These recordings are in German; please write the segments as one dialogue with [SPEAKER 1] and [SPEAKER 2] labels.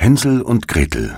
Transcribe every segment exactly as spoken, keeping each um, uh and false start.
[SPEAKER 1] Hänsel und Gretel.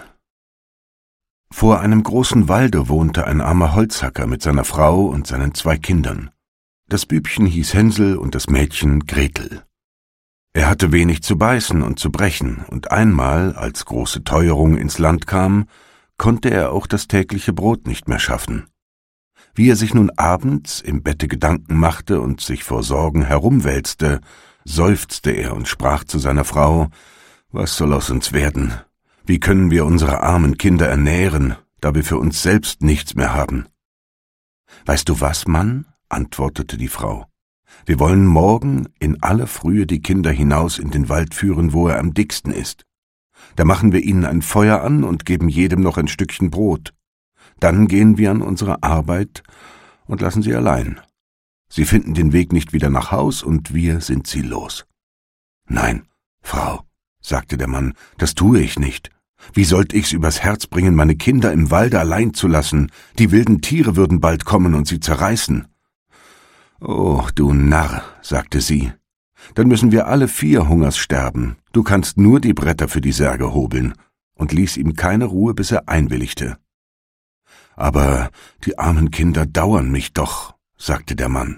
[SPEAKER 1] Vor einem großen Walde wohnte ein armer Holzhacker mit seiner Frau und seinen zwei Kindern. Das Bübchen hieß Hänsel und das Mädchen Gretel. Er hatte wenig zu beißen und zu brechen, und einmal, als große Teuerung ins Land kam, konnte er auch das tägliche Brot nicht mehr schaffen. Wie er sich nun abends im Bette Gedanken machte und sich vor Sorgen herumwälzte, seufzte er und sprach zu seiner Frau: »Was soll aus uns werden? Wie können wir unsere armen Kinder ernähren, da wir für uns selbst nichts mehr haben?« »Weißt du was, Mann?«, antwortete die Frau. »Wir wollen morgen in aller Frühe die Kinder hinaus in den Wald führen, wo er am dicksten ist. Da machen wir ihnen ein Feuer an und geben jedem noch ein Stückchen Brot. Dann gehen wir an unsere Arbeit und lassen sie allein. Sie finden den Weg nicht wieder nach Haus, und wir sind sie los.« »Nein, Frau«, sagte der Mann, »das tue ich nicht. Wie sollt ich's übers Herz bringen, meine Kinder im Walde allein zu lassen? Die wilden Tiere würden bald kommen und sie zerreißen.« »Oh, du Narr«, sagte sie, »dann müssen wir alle vier Hungers sterben. Du kannst nur die Bretter für die Särge hobeln«, und ließ ihm keine Ruhe, bis er einwilligte. »Aber die armen Kinder dauern mich doch«, sagte der Mann.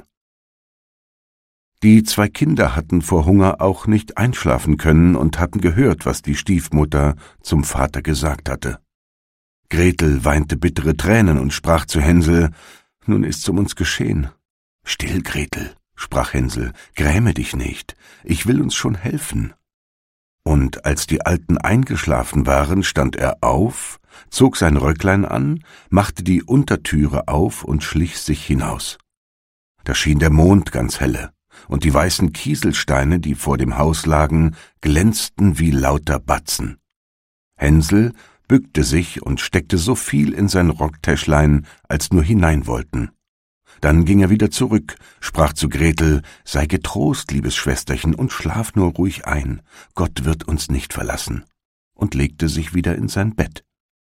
[SPEAKER 1] Die zwei Kinder hatten vor Hunger auch nicht einschlafen können und hatten gehört, was die Stiefmutter zum Vater gesagt hatte. Gretel weinte bittere Tränen und sprach zu Hänsel: »Nun ist's um uns geschehen.« »Still, Gretel«, sprach Hänsel, »gräme dich nicht, ich will uns schon helfen.« Und als die Alten eingeschlafen waren, stand er auf, zog sein Röcklein an, machte die Untertüre auf und schlich sich hinaus. Da schien der Mond ganz helle, und die weißen Kieselsteine, die vor dem Haus lagen, glänzten wie lauter Batzen. Hänsel bückte sich und steckte so viel in sein Rocktäschlein, als nur hinein wollten. Dann ging er wieder zurück, sprach zu Gretel: »Sei getrost, liebes Schwesterchen, und schlaf nur ruhig ein, Gott wird uns nicht verlassen«, und legte sich wieder in sein Bett.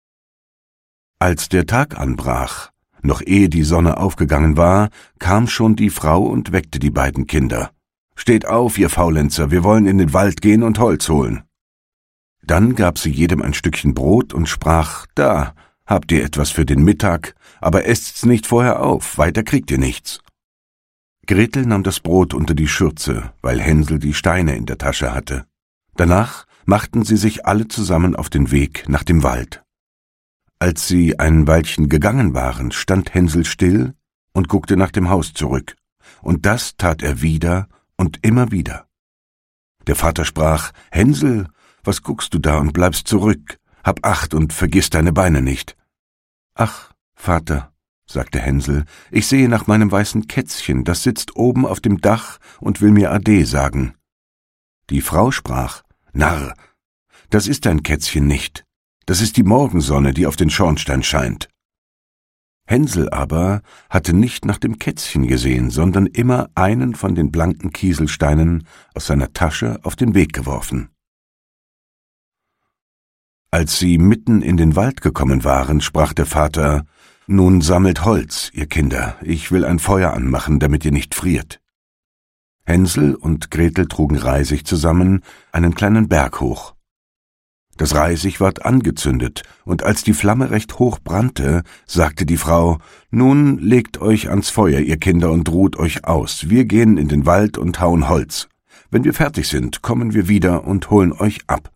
[SPEAKER 1] Als der Tag anbrach, noch ehe die Sonne aufgegangen war, kam schon die Frau und weckte die beiden Kinder. »Steht auf, ihr Faulenzer, wir wollen in den Wald gehen und Holz holen.« Dann gab sie jedem ein Stückchen Brot und sprach: »Da, habt ihr etwas für den Mittag, aber esst's nicht vorher auf, weiter kriegt ihr nichts.« Gretel nahm das Brot unter die Schürze, weil Hänsel die Steine in der Tasche hatte. Danach machten sie sich alle zusammen auf den Weg nach dem Wald. Als sie ein Weilchen gegangen waren, stand Hänsel still und guckte nach dem Haus zurück, und das tat er wieder und immer wieder. Der Vater sprach: »Hänsel, was guckst du da und bleibst zurück? Hab Acht und vergiss deine Beine nicht.« »Ach, Vater«, sagte Hänsel, »ich sehe nach meinem weißen Kätzchen, das sitzt oben auf dem Dach und will mir Ade sagen.« Die Frau sprach: »Narr, das ist dein Kätzchen nicht. Das ist die Morgensonne, die auf den Schornstein scheint.« Hänsel aber hatte nicht nach dem Kätzchen gesehen, sondern immer einen von den blanken Kieselsteinen aus seiner Tasche auf den Weg geworfen. Als sie mitten in den Wald gekommen waren, sprach der Vater: »Nun sammelt Holz, ihr Kinder, ich will ein Feuer anmachen, damit ihr nicht friert.« Hänsel und Gretel trugen Reisig zusammen einen kleinen Berg hoch. Das Reisig ward angezündet, und als die Flamme recht hoch brannte, sagte die Frau: »Nun legt euch ans Feuer, ihr Kinder, und ruht euch aus. Wir gehen in den Wald und hauen Holz. Wenn wir fertig sind, kommen wir wieder und holen euch ab.«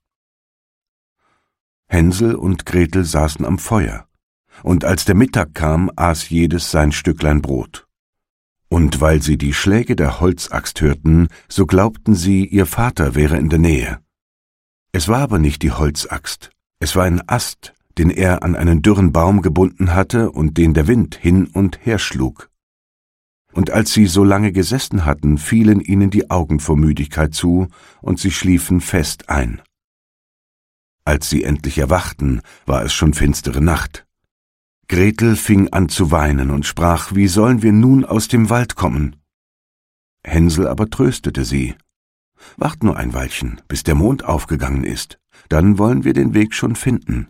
[SPEAKER 1] Hänsel und Gretel saßen am Feuer, und als der Mittag kam, aß jedes sein Stücklein Brot. Und weil sie die Schläge der Holzaxt hörten, so glaubten sie, ihr Vater wäre in der Nähe. Es war aber nicht die Holzaxt, es war ein Ast, den er an einen dürren Baum gebunden hatte und den der Wind hin und her schlug. Und als sie so lange gesessen hatten, fielen ihnen die Augen vor Müdigkeit zu, und sie schliefen fest ein. Als sie endlich erwachten, war es schon finstere Nacht. Gretel fing an zu weinen und sprach: »Wie sollen wir nun aus dem Wald kommen?« Hänsel aber tröstete sie: »Wart nur ein Weilchen, bis der Mond aufgegangen ist, dann wollen wir den Weg schon finden.«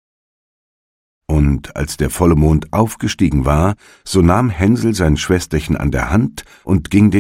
[SPEAKER 1] Und als der volle Mond aufgestiegen war, so nahm Hänsel sein Schwesterchen an der Hand und ging den